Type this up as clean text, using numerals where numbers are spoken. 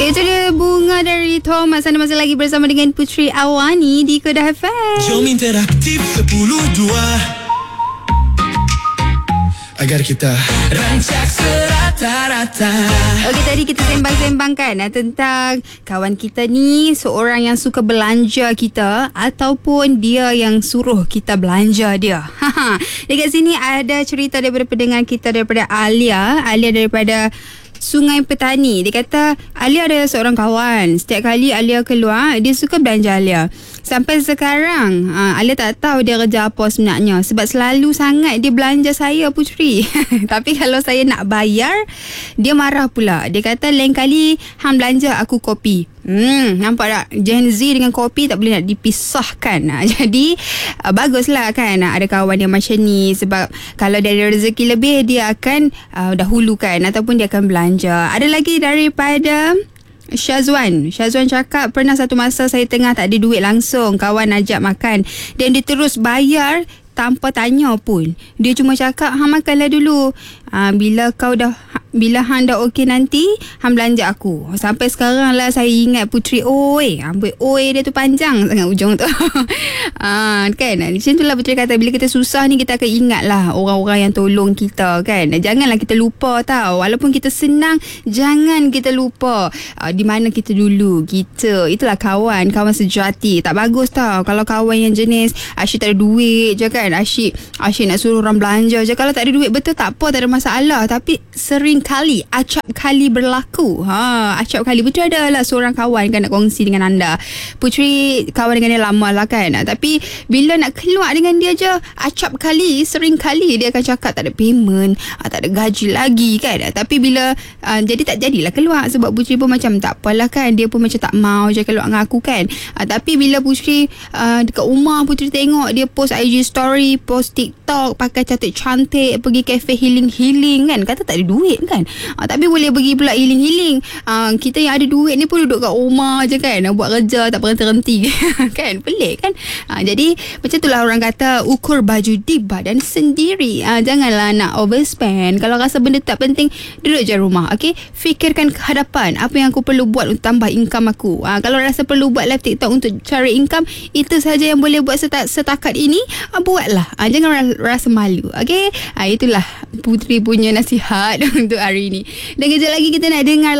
Itu dia Bunga dari Thomas. Anda masih lagi bersama dengan Putri Awani di Kedah FM. Jom interaktif 10-2 agar kita rancak serata-rata. Okey, tadi kita sembang-sembangkan tentang kawan kita ni seorang yang suka belanja kita ataupun dia yang suruh kita belanja dia. Dekat sini ada cerita daripada pendengar kita daripada Alia daripada Sungai Petani. Dia kata Alia ada seorang kawan. Setiap kali Alia keluar, dia suka belanja Alia. Sampai sekarang Alia tak tahu dia kerja apa sebenarnya, sebab selalu sangat dia belanja saya, Putri. Tapi kalau saya nak bayar, dia marah pula. Dia kata lain kali hang belanja aku kopi. Nampak tak? Gen Z dengan kopi tak boleh nak dipisahkan. Jadi baguslah kan ada kawan yang macam ni, sebab kalau dia ada rezeki lebih, dia akan dahulukan ataupun dia akan belanja. Ada lagi daripada Syazwan cakap, pernah satu masa saya tengah tak ada duit langsung, kawan ajak makan dan dia terus bayar tanpa tanya pun. Dia cuma cakap, hang makanlah dulu. Bila hang dah okey nanti, hang belanja aku. Sampai sekarang lah saya ingat, Putri. Amboi dia tu panjang sangat ujung tu. Kan? Macam tu lah Putri kata, bila kita susah ni, kita akan ingat lah orang-orang yang tolong kita, kan? Janganlah kita lupa tau. Walaupun kita senang, jangan kita lupa di mana kita dulu. Itulah kawan sejati. Tak bagus tau kalau kawan yang jenis asyik tak ada duit je, kan? Asyik nak suruh orang belanja je. Kalau tak ada duit, betul tak apa, tak ada masalah. Tapi sering kali, acap kali berlaku. Acap kali. Putri ada lah seorang kawan kan nak kongsi dengan anda. Putri kawan dengan dia lama lah kan. Tapi bila nak keluar dengan dia je, acap kali, sering kali dia akan cakap tak ada payment, tak ada gaji lagi kan. Tapi bila jadi tak jadilah keluar, sebab Putri pun macam tak apalah kan. Dia pun macam tak mau je keluar dengan aku kan. Tapi bila Putri dekat rumah, Putri tengok dia post IG story, post TikTok, pakai cantik-cantik, pergi kafe healing kan. Kata tak ada duit kan, tapi boleh pergi pula healing. Kita yang ada duit ni pun duduk kat rumah je kan, buat kerja tak berhenti-henti. Kan, pelik kan. Jadi macam itulah orang kata, ukur baju di badan sendiri. Janganlah nak overspend. Kalau rasa benda tak penting, duduk je rumah. Okay, fikirkan ke hadapan, apa yang aku perlu buat untuk tambah income aku. Kalau rasa perlu buat live TikTok untuk cari income, itu saja yang boleh buat setakat ini, buatlah. Jangan rasa malu. Okay, itulah Putri punya nasihat untuk hari ini. Dan kejap lagi kita nak dengar